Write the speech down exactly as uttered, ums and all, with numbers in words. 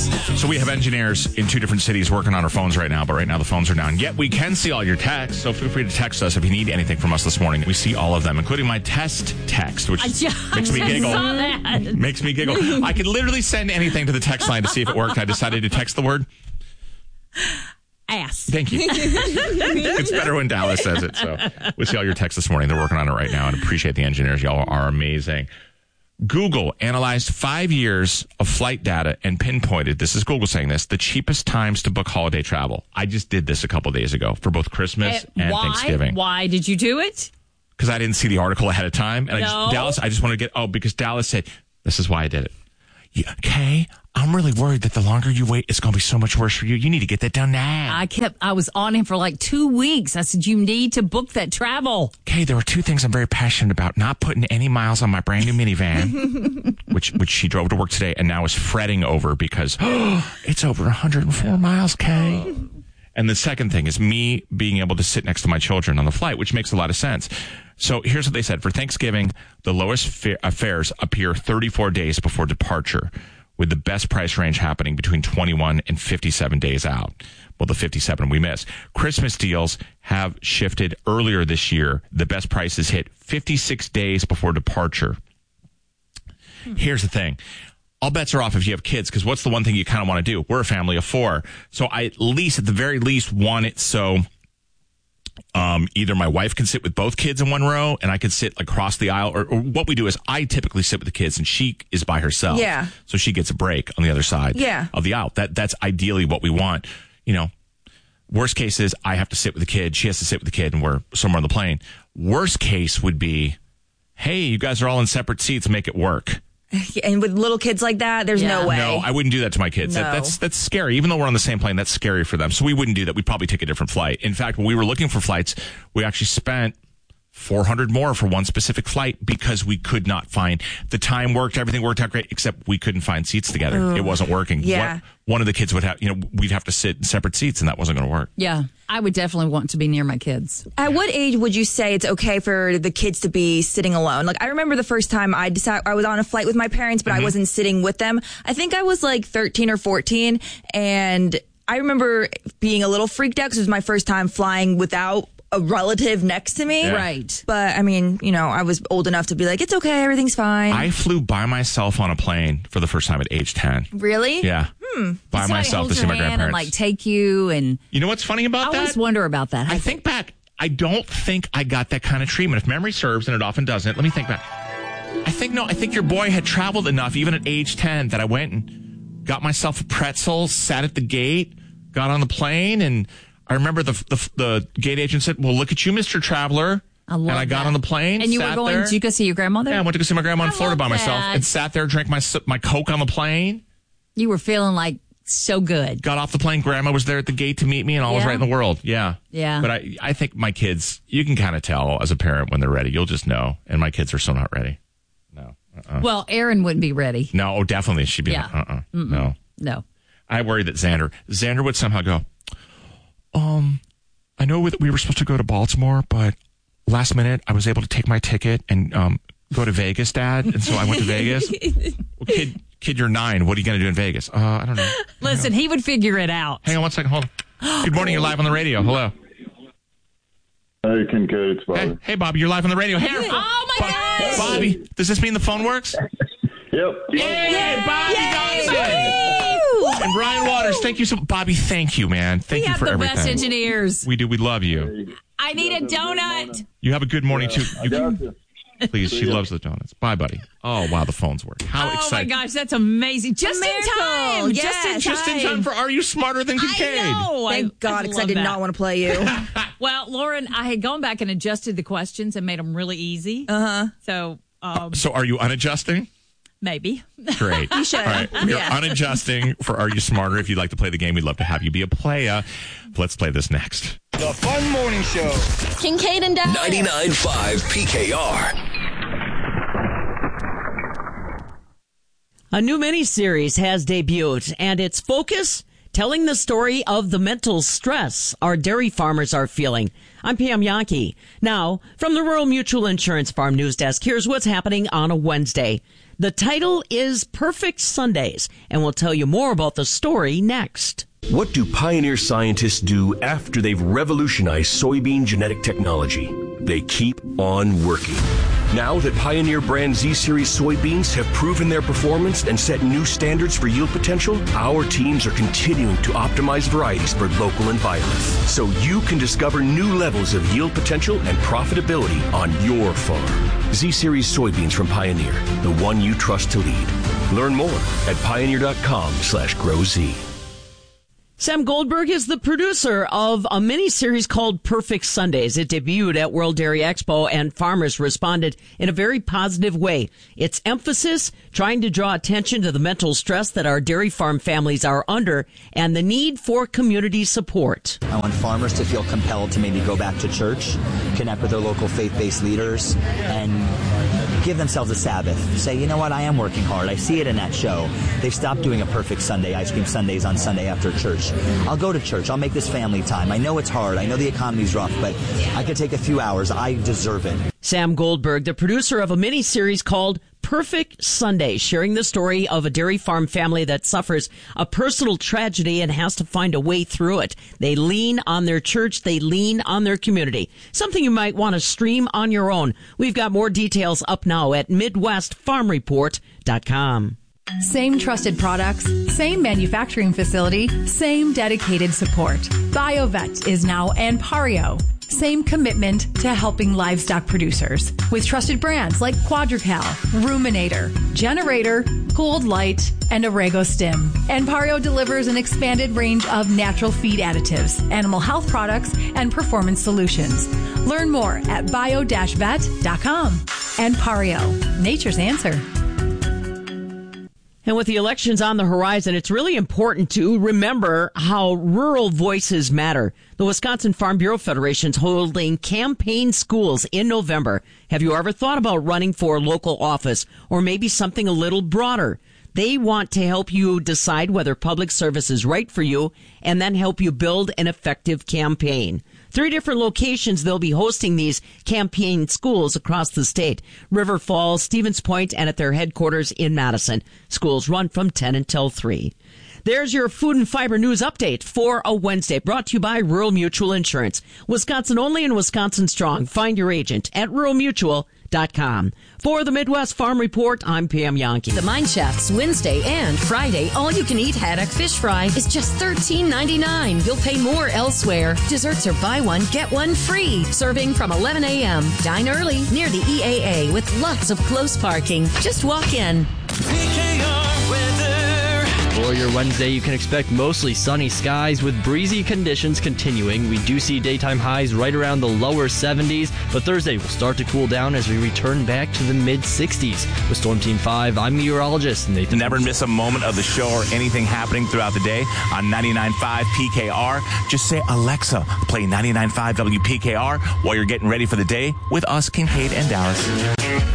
So we have engineers in two different cities working on our phones right now, but right now the phones are down. Yet we can see all your texts, so feel free to text us if you need anything from us this morning. We see all of them, including my test text, which I just, makes me giggle. saw that. Makes me giggle. I could literally send anything to the text line to see if it worked. I decided to text the word ass. Thank you. It's better when Dallas says it. So we see all your texts this morning. They're working on it right now, and appreciate the engineers. Y'all are amazing. Google analyzed five years of flight data and pinpointed, this is Google saying this, the cheapest times to book holiday travel. I just did this a couple days ago for both Christmas and and why? Thanksgiving. Why did you do it? Because I didn't see the article ahead of time. And No. I just, Dallas, I just wanted to get, oh, because Dallas said, this is why I did it. Yeah, Kay, I'm really worried that the longer you wait, it's going to be so much worse for you. You need to get that done now. I kept, I was on him for like two weeks. I said, you need to book that travel. Kay, there were two things I'm very passionate about. Not putting any miles on my brand new minivan, which which she drove to work today and now is fretting over because oh, it's over one hundred four miles, Kay. And the second thing is me being able to sit next to my children on the flight, which makes a lot of sense. So here's what they said. For Thanksgiving, the lowest fa- fares appear thirty-four days before departure, with the best price range happening between twenty-one and fifty-seven days out. Well, the fifty-seven we miss. Christmas deals have shifted earlier this year. The best prices hit fifty-six days before departure. Hmm. Here's the thing. All bets are off if you have kids, because what's the one thing you kind of want to do? We're a family of four. So I at least, at the very least, want it so um, either my wife can sit with both kids in one row and I could sit across the aisle. Or, or what we do is I typically sit with the kids and she is by herself. Yeah. So she gets a break on the other side yeah. of the aisle. That That's ideally what we want. You know, worst case is I have to sit with the kid. She has to sit with the kid and we're somewhere on the plane. Worst case would be, hey, you guys are all in separate seats. Make it work. And with little kids like that, there's Yeah. no way. No, I wouldn't do that to my kids. No. That, that's that's scary. Even though we're on the same plane, that's scary for them. So we wouldn't do that. We'd probably take a different flight. In fact, when we were looking for flights, we actually spent four hundred more for one specific flight because we could not find the time worked. Everything worked out great, except we couldn't find seats together. Ugh. It wasn't working. Yeah. One, one of the kids would have, you know, we'd have to sit in separate seats and that wasn't going to work. Yeah, I would definitely want to be near my kids. At what age would you say it's okay for the kids to be sitting alone? Like, I remember the first time I decided I was on a flight with my parents, but mm-hmm. I wasn't sitting with them. I think I was like thirteen or fourteen, and I remember being a little freaked out because it was my first time flying without a relative next to me. Yeah. Right. But, I mean, you know, I was old enough to be like, it's okay, everything's fine. I flew by myself on a plane for the first time at age ten. Really? Yeah. Hmm. By Somebody myself holds to see my your hand grandparents. and like take you and. You know what's funny about I that? always wonder about that. I think back, I don't think I got that kind of treatment. If memory serves, and it often doesn't, let me think back. I think, no, I think your boy had traveled enough, even at age ten, that I went and got myself a pretzel, sat at the gate, got on the plane, and I remember the the, the gate agent said, well, look at you, Mister Traveler. I love and I got that. on the plane, And you sat were going, there. did you go see your grandmother? Yeah, I went to go see my grandma in I Florida by love myself that. and sat there, drank my my Coke on the plane. You were feeling like so good. Got off the plane. Grandma was there at the gate to meet me, and all was Yeah. right in the world. Yeah. Yeah. But I, I think my kids, you can kind of tell as a parent when they're ready. You'll just know. And my kids are so not ready. No. Uh-uh. Well, Aaron wouldn't be ready. No, oh, definitely. She'd be Yeah. like, uh-uh. No. No. I worry that Xander, Xander would somehow go, um, I know that we were supposed to go to Baltimore, but last minute I was able to take my ticket and um, go to Vegas, Dad. And so I went to Vegas. Well, kid, kid, you're nine. What are you going to do in Vegas? Uh, I don't know. Listen, he would figure it out. Hang on one second. Hold on. Good morning. You're live on the radio. Hello. Hey, Kincaid, it's Bobby. Hey, hey, Bobby. You're live on the radio. Hey, Oh, my gosh. Bobby, does this mean the phone works? Yep. Yay, Bobby Johnson. And Brian Waters, thank you so Bobby, thank you, man. Thank We you have for the everything. best engineers. We do. We love you. I need a donut. You have a good morning, too. I You got you. Please, she loves the donuts. Bye, buddy. Oh, wow, the phones work. How Oh, exciting. my gosh, that's amazing. Just in miracle. time. Yes. Just in time. Just in time for Are You Smarter Than Kincaid? I know. Thank I, God, because I love did that. not want to play you. Well, Lauren, I had gone back and adjusted the questions and made them really easy. Uh-huh. So, um, So are you unadjusting? maybe. Great. You should. All right. We're Yeah. unadjusting for Are You Smarter? If you'd like to play the game, we'd love to have you be a player. Let's play this next. The Fun Morning Show. Kincaid and Dallas. ninety-nine point five P K R. A new miniseries has debuted, and its focus, telling the story of the mental stress our dairy farmers are feeling. I'm Pam Yankee. Now, from the Rural Mutual Insurance Farm News Desk, here's what's happening on a Wednesday. The title is Perfect Sundays, and we'll tell you more about the story next. What do Pioneer scientists do after they've revolutionized soybean genetic technology? They keep on working. Now that Pioneer brand Z-Series soybeans have proven their performance and set new standards for yield potential, our teams are continuing to optimize varieties for local environments, so you can discover new levels of yield potential and profitability on your farm. Z-Series soybeans from Pioneer, the one you trust to lead. Learn more at pioneer.com slash grow Z. Sam Goldberg is the producer of a mini-series called Perfect Sundays. It debuted at World Dairy Expo, and farmers responded in a very positive way. Its emphasis, trying to draw attention to the mental stress that our dairy farm families are under and the need for community support. I want farmers to feel compelled to maybe go back to church, connect with their local faith-based leaders, and give themselves a Sabbath. Say, you know what, I am working hard. I see it in that show. They've stopped doing a Perfect Sunday, ice cream Sundays on Sunday after church. I'll go to church. I'll make this family time. I know it's hard. I know the economy's rough, but I could take a few hours. I deserve it. Sam Goldberg, the producer of a mini-series called Perfect Sunday, sharing the story of a dairy farm family that suffers a personal tragedy and has to find a way through it. They lean on their church. They lean on their community. Something you might want to stream on your own. We've got more details up now at Midwest Farm Report dot com. Same trusted products, same manufacturing facility, same dedicated support. BioVet is now Anpario. Same commitment to helping livestock producers with trusted brands like Quadrical, Ruminator, Generator, Cold Light, and Orego Stim. Anpario delivers an expanded range of natural feed additives, animal health products, and performance solutions. Learn more at bio dash vet dot com. Anpario, nature's answer. And with the elections on the horizon, it's really important to remember how rural voices matter. The Wisconsin Farm Bureau Federation is holding campaign schools in November. Have you ever thought about running for local office or maybe something a little broader? They want to help you decide whether public service is right for you and then help you build an effective campaign. Three different locations they'll be hosting these campaign schools across the state. River Falls, Stevens Point, and at their headquarters in Madison. Schools run from ten until three. There's your food and fiber news update for a Wednesday, brought to you by Rural Mutual Insurance. Wisconsin only and Wisconsin strong. Find your agent at rural mutual dot com. For the Midwest Farm Report, I'm Pam Yonke. The Mine Chef's Wednesday and Friday all-you-can-eat haddock fish fry is just thirteen ninety-nine. You'll pay more elsewhere. Desserts are buy one, get one free. Serving from eleven a.m. Dine early near the E A A with lots of close parking. Just walk in. P K R weather. For your Wednesday, you can expect mostly sunny skies with breezy conditions continuing. We do see daytime highs right around the lower seventies, but Thursday will start to cool down as we return back to the mid-sixties. With Storm Team five, I'm meteorologist Nathan. Never miss a moment of the show or anything happening throughout the day on ninety-nine point five P K R. Just say, Alexa, play ninety-nine point five W P K R while you're getting ready for the day with us, Kincaid and Dallas.